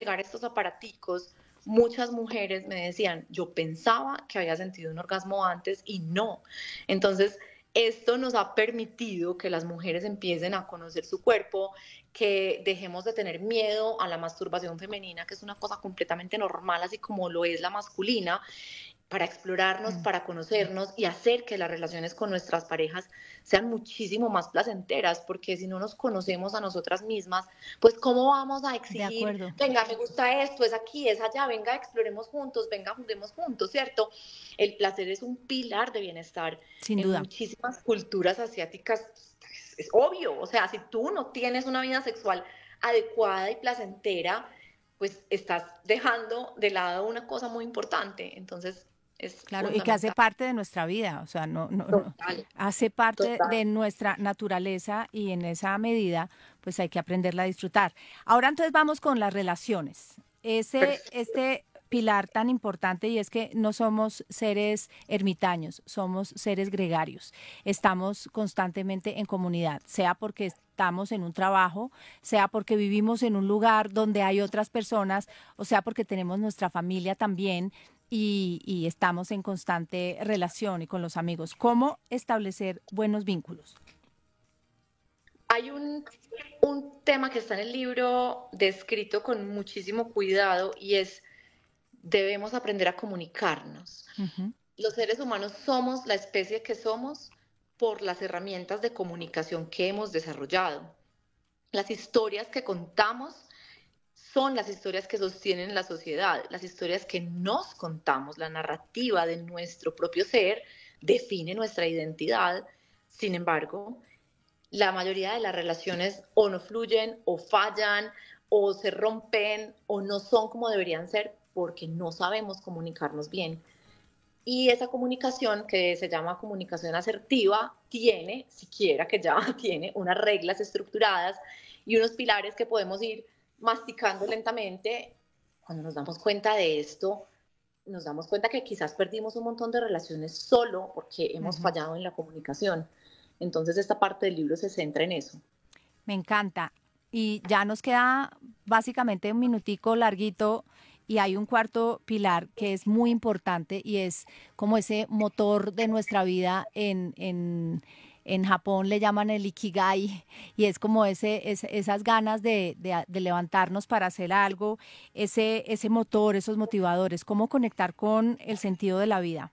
llegar estos aparaticos, muchas mujeres me decían, yo pensaba que había sentido un orgasmo antes y no. Entonces, esto nos ha permitido que las mujeres empiecen a conocer su cuerpo, que dejemos de tener miedo a la masturbación femenina, que es una cosa completamente normal, así como lo es la masculina, para explorarnos, Mm. para conocernos y hacer que las relaciones con nuestras parejas sean muchísimo más placenteras, porque si no nos conocemos a nosotras mismas, pues cómo vamos a De exigir, acuerdo, venga, me gusta esto, es aquí, es allá, venga, exploremos juntos, venga, juguemos juntos, ¿cierto? El placer es un pilar de bienestar sin en duda. muchísimas culturas asiáticas, es obvio, o sea, si tú no tienes una vida sexual adecuada y placentera, pues estás dejando de lado una cosa muy importante. Entonces, es Claro, y que hace fundamental. parte de nuestra vida, o sea, no, Total, hace parte total. de nuestra naturaleza y en esa medida, pues hay que aprenderla a disfrutar. Ahora entonces vamos con las relaciones. Perfecto. Este pilar tan importante y es que no somos seres ermitaños, somos seres gregarios. Estamos constantemente en comunidad, sea porque estamos en un trabajo, sea porque vivimos en un lugar donde hay otras personas, o sea porque tenemos nuestra familia también y estamos en constante relación y con los amigos. ¿Cómo establecer buenos vínculos? Hay un tema que está en el libro descrito con muchísimo cuidado y es debemos aprender a comunicarnos. Ujú. Los seres humanos somos la especie que somos por las herramientas de comunicación que hemos desarrollado. Las historias que contamos son las historias que sostienen la sociedad, las historias que nos contamos, la narrativa de nuestro propio ser define nuestra identidad. Sin embargo, la mayoría de las relaciones o no fluyen o fallan o se rompen o no son como deberían ser porque no sabemos comunicarnos bien. Y esa comunicación que se llama comunicación asertiva tiene, siquiera que ya tiene unas reglas estructuradas y unos pilares que podemos ir masticando lentamente. Cuando nos damos cuenta de esto, nos damos cuenta que quizás perdimos un montón de relaciones solo porque hemos Ujú. fallado en la comunicación. Entonces esta parte del libro se centra en eso. Me encanta. Y ya nos queda básicamente un minutico larguito y hay un cuarto pilar que es muy importante y es como ese motor de nuestra vida en Japón le llaman el ikigai y es como esas ganas de levantarnos para hacer algo, ese motor, esos motivadores, cómo conectar con el sentido de la vida.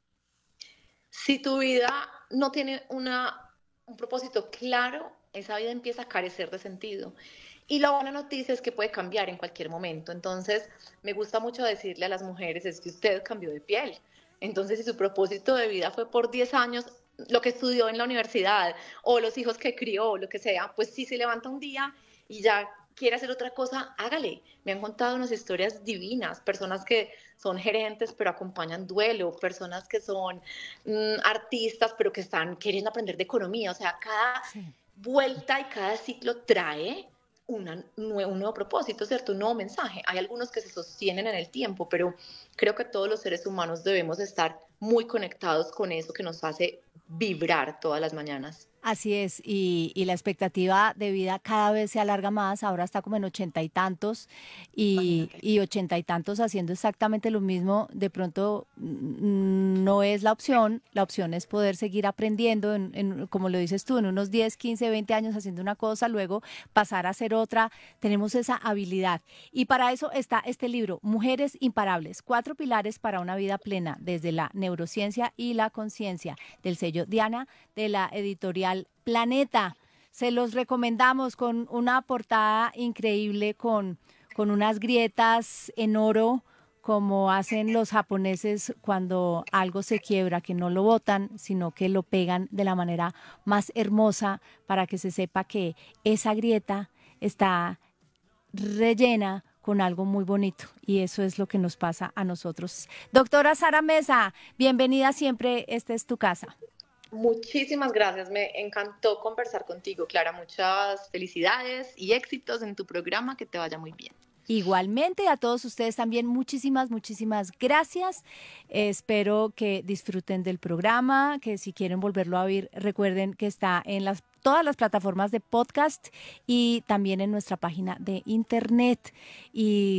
Si tu vida no tiene un propósito claro, esa vida empieza a carecer de sentido. Y la buena noticia es que puede cambiar en cualquier momento. Entonces, me gusta mucho decirle a las mujeres, es que usted cambió de piel. Entonces, si su propósito de vida fue por 10 años, lo que estudió en la universidad o los hijos que crió o lo que sea, pues si se levanta un día y ya quiere hacer otra cosa, hágale. Me han contado unas historias divinas, personas que son gerentes pero acompañan duelo, personas que son artistas pero que están queriendo aprender de economía. O sea, cada Sí. vuelta y cada ciclo trae un nuevo propósito, ¿cierto? Un nuevo mensaje. Hay algunos que se sostienen en el tiempo, pero creo que todos los seres humanos debemos estar muy conectados con eso que nos hace vibrar todas las mañanas. Así es, y la expectativa de vida cada vez se alarga más, ahora está como en 80 y tantos, Imagínate. y 80 y tantos haciendo exactamente lo mismo, de pronto no es la opción es poder seguir aprendiendo, como lo dices tú, en unos 10 15 20 años haciendo una cosa, luego pasar a hacer otra, tenemos esa habilidad. Y para eso está este libro, Mujeres Imparables, 4 pilares para una vida plena, desde la neurociencia y la conciencia, del sello Diana, de la editorial Planeta. Se los recomendamos con una portada increíble, con unas grietas en oro, como hacen los japoneses cuando algo se quiebra, que no lo botan, sino que lo pegan de la manera más hermosa para que se sepa que esa grieta está rellena con algo muy bonito y eso es lo que nos pasa a nosotros. Doctora Sara Mesa, bienvenida siempre, esta es tu casa. Muchísimas gracias, me encantó conversar contigo, Clara. Muchas felicidades y éxitos en tu programa, que te vaya muy bien. Igualmente, a todos ustedes también muchísimas gracias. Espero que disfruten del programa, que si quieren volverlo a oír, recuerden que está en todas las plataformas de podcast y también en nuestra página de internet. Y